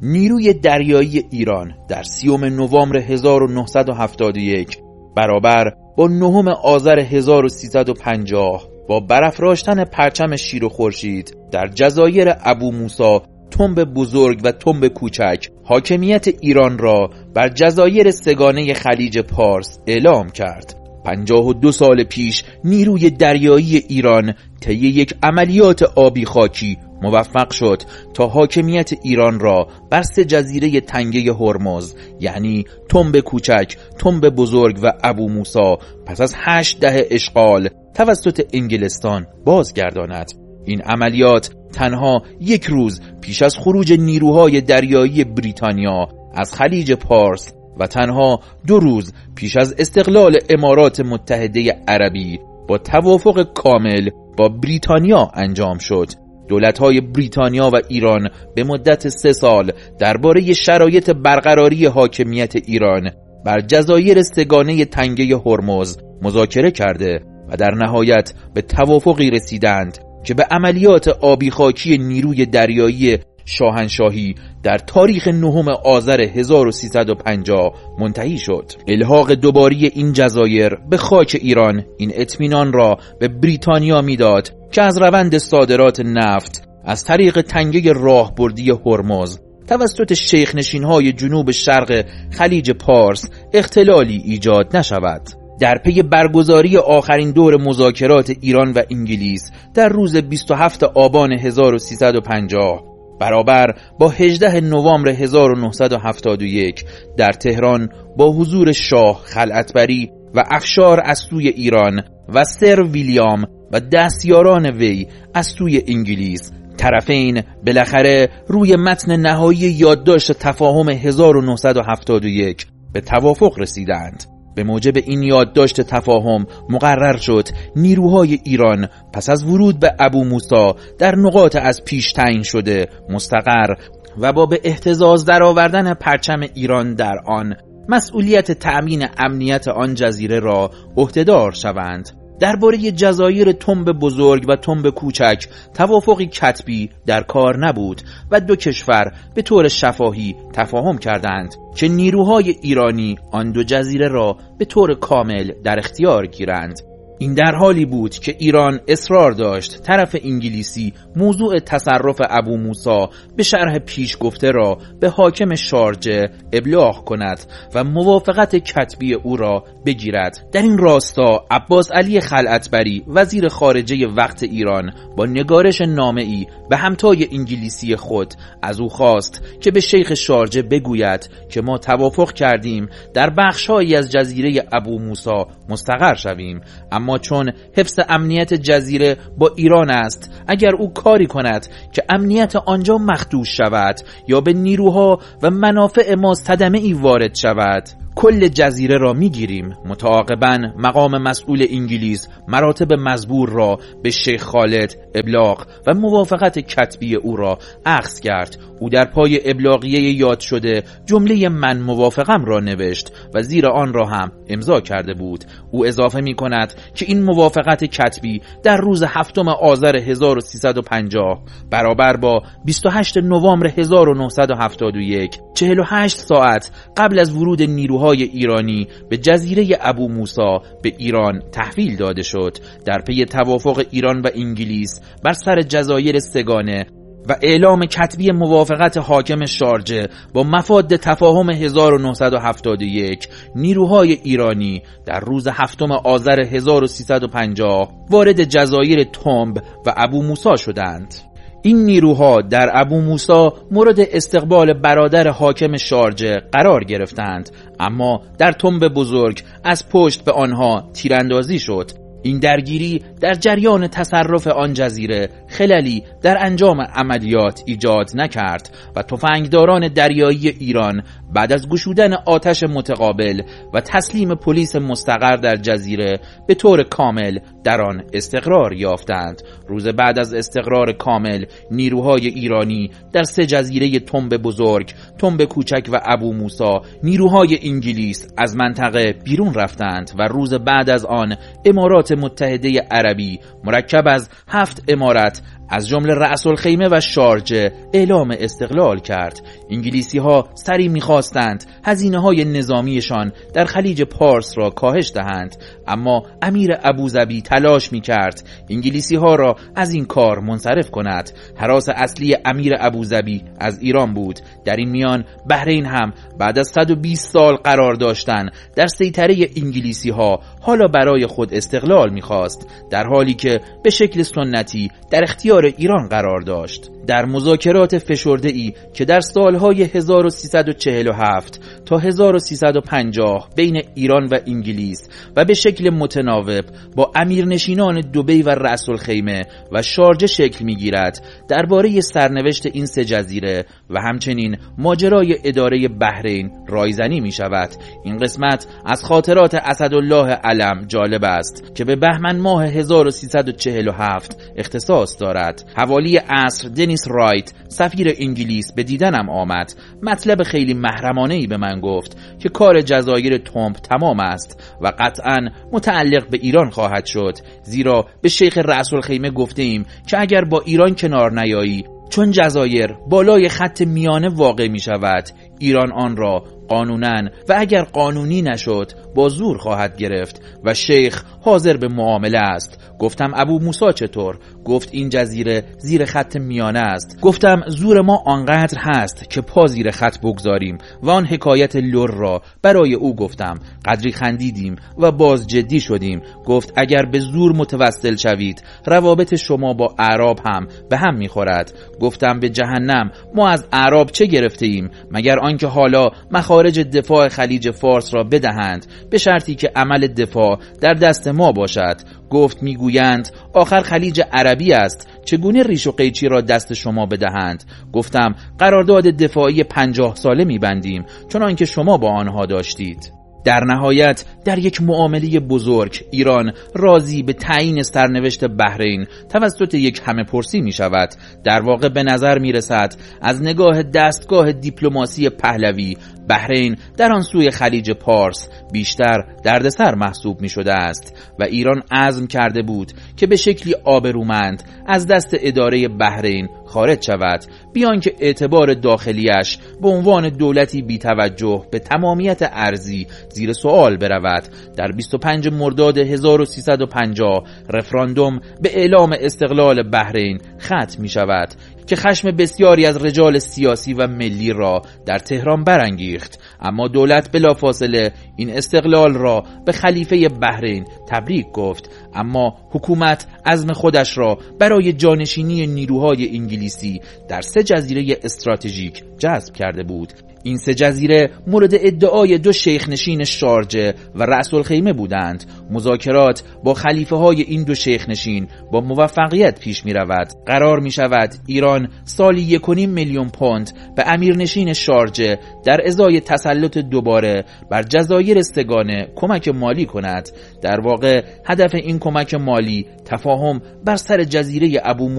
نیروی دریایی ایران در 30 نوامبر 1971 برابر با 9 آذر 1350 با برافراشتن پرچم شیر و خورشید در جزایر ابو موسی، تنب بزرگ و تنب کوچک حاکمیت ایران را بر جزایر سگانه خلیج پارس اعلام کرد. 52 سال پیش نیروی دریایی ایران طی یک عملیات آبی خاکی موفق شد تا حاکمیت ایران را بر 3 جزیره تنگه هرمز یعنی تنب کوچک، تنب بزرگ و ابو موسی پس از 8 دهه اشغال توسط انگلستان بازگرداند. این عملیات تنها 1 روز پیش از خروج نیروهای دریایی بریتانیا از خلیج پارس و تنها 2 روز پیش از استقلال امارات متحده عربی با توافق کامل با بریتانیا انجام شد. دولت‌های بریتانیا و ایران به مدت 3 سال درباره شرایط برقراری حاکمیت ایران بر جزایر سگانه تنگه هرمز مذاکره کرده و در نهایت به توافقی رسیدند که به عملیات آبی خاکی نیروی دریایی شاهنشاهی در تاریخ 9 آذر 1350 منتهی شد. الحاق دوباری این جزایر به خاک ایران این اطمینان را به بریتانیا میداد که از روند صادرات نفت از طریق تنگه راهبردی هرمز توسط شیخ نشین‌های جنوب شرق خلیج پارس اختلالی ایجاد نشود. در پی برگزاری آخرین دور مذاکرات ایران و انگلیس در روز 27 آبان 1350 برابر با 18 نوامبر 1971 در تهران با حضور شاه خلعتبری و افشار از سوی ایران و سر ویلیام و دستیاران وی از سوی انگلیس، طرفین بالاخره روی متن نهایی یادداشت تفاهم 1971 به توافق رسیدند. به موجب این یادداشت تفاهم مقرر شد نیروهای ایران پس از ورود به ابو موسی در نقاط از پیش تعیین شده مستقر و با به اهتزاز درآوردن پرچم ایران در آن مسئولیت تأمین امنیت آن جزیره را عهده‌دار شوند. درباره جزایر تنب بزرگ و تنب کوچک توافقی کتبی در کار نبود و 2 کشور به طور شفاهی تفاهم کردند که نیروهای ایرانی آن 2 جزیره را به طور کامل در اختیار گیرند. این در حالی بود که ایران اصرار داشت طرف انگلیسی موضوع تصرف ابو موسی به شرح پیش گفته را به حاکم شارجه ابلاغ کند و موافقت کتبی او را بگیرد. در این راستا عباس علی خلعتبری وزیر خارجه وقت ایران با نگارش نامه‌ای به همتای انگلیسی خود از او خواست که به شیخ شارجه بگوید که ما توافق کردیم در بخش‌هایی از جزیره ابو موسی مستقر شویم، اما چون حفظ امنیت جزیره با ایران است، اگر او کاری کند که امنیت آنجا مخدوش شود یا به نیروها و منافع ما صدمه‌ای وارد شود، کل جزیره را میگیریم. متعاقباً مقام مسئول انگلیس مراتب مزبور را به شیخ خالد ابلاغ و موافقت کتبی او را اخذ کرد. او در پای ابلاغیه یاد شده جمله من موافقم را نوشت و زیر آن را هم امضا کرده بود. او اضافه می کند که این موافقت کتبی در روز 7 آذر 1350 برابر با 28 نوامبر 1971 48 ساعت قبل از ورود نیروهای ایرانی به جزیره ابو موسی به ایران تحویل داده شد. در پی توافق ایران و انگلیس بر سر جزایر سگانه و اعلام کتبی موافقت حاکم شارجه با مفاد تفاهم 1971 نیروهای ایرانی در روز 7 آذر 1350 وارد جزایر تنب و ابو موسی شدند. این نیروها در ابو موسی مورد استقبال برادر حاکم شارجه قرار گرفتند، اما در تنب بزرگ از پشت به آنها تیراندازی شد. این درگیری در جریان تصرف آن جزیره خللی در انجام عملیات ایجاد نکرد و تفنگداران دریایی ایران بعد از گشودن آتش متقابل و تسلیم پلیس مستقر در جزیره به طور کامل در آن استقرار یافتند. روز بعد از استقرار کامل نیروهای ایرانی در 3 جزیره تنب بزرگ، تنب کوچک و ابو موسی نیروهای انگلیس از منطقه بیرون رفتند و روز بعد از آن امارات متحده عربی مرکب از 7 امارت از جمله رأس الخیمه و شارجه اعلام استقلال کرد. انگلیسی ها سری می‌خواستند هزینه‌های نظامیشان در خلیج پارس را کاهش دهند، اما امیر ابوظبی تلاش می‌کرد انگلیسی ها را از این کار منصرف کند. هراس اصلی امیر ابوظبی از ایران بود. در این میان بحرین هم بعد از 120 سال قرار داشتن در سیطره انگلیسی ها حالا برای خود استقلال می‌خواست، در حالی که به شکل سنتی در اختیار ایران قرار داشت. در مذاکرات فشرده‌ای که در سالهای 1347 تا 1350 بین ایران و انگلیس و به شکل متناوب با امیرنشینان دبی و رأس الخیمه و شارجه شکل می‌گیرد، درباره سرنوشت این سه جزیره و همچنین ماجرای اداره بحرین رایزنی می‌شود. این قسمت از خاطرات اسدالله علم جالب است که به بهمن ماه 1347 اختصاص دارد. حوالی عصر دنیس رایت سفیر انگلیس به دیدنم آمد. مطلب خیلی محرمانه‌ای به من گفت که کار جزایر تنب تمام است و قطعاً متعلق به ایران خواهد شد، زیرا به شیخ رأس الخیمه گفته ایم که اگر با ایران کنار نیایی، چون جزایر بالای خط میانه واقع می شود، ایران آن را قانوناً و اگر قانونی نشد با زور خواهد گرفت و شیخ حاضر به معامله است. گفتم ابو موسی چطور؟ گفت این جزیره زیر خط میانه است. گفتم زور ما آنقدر هست که پا زیر خط بگذاریم و آن حکایت لور را برای او گفتم. قدری خندیدیم و باز جدی شدیم. گفت اگر به زور متوسل شوید روابط شما با اعراب هم به هم میخورد. گفتم به جهنم، ما از اعراب چه گرفته ایم مگر آنکه حالا مخارج دفاع خلیج فارس را بدهند به شرطی که عمل دفاع در دست ما باشد. گفت میگویند آخر خلیج عربی است، چگونه ریش و قیچی را دست شما بدهند؟ گفتم قرارداد دفاعی 50 ساله میبندیم چون آنکه شما با آنها داشتید. در نهایت در یک معامله بزرگ ایران راضی به تعیین سرنوشت بحرین توسط یک همه پرسی می شود. در واقع به نظر می رسد از نگاه دستگاه دیپلماسی پهلوی بحرین در آن سوی خلیج پارس بیشتر دردسر محسوب می شده است و ایران عزم کرده بود که به شکلی آبرومند از دست اداره بحرین خارج شود، بیان که اعتبار داخلیش به عنوان دولتی بی‌توجه به تمامیت ارضی زیر سوال برود. در 25 مرداد 1350 رفراندوم به اعلام استقلال بحرین ختم می شود که خشم بسیاری از رجال سیاسی و ملی را در تهران برانگیخت، اما دولت بلافاصله این استقلال را به خلیفه بحرین تبریک گفت. اما حکومت عزم خودش را برای جانشینی نیروهای انگلیسی در 3 جزیره استراتژیک جذب کرده بود. این 3 جزیره مورد ادعای 2 شیخ نشین شارجه و رأس الخیمه بودند. مذاکرات با خلیفه های این 2 شیخ نشین با موفقیت پیش می رود. قرار می شود ایران سالی 1.5 میلیون پوند به امیرنشین شارجه در ازای تسلط دوباره بر جزایر سگانه کمک مالی کند. در واقع هدف این کمک مالی تفاهم بر سر جزیره ابو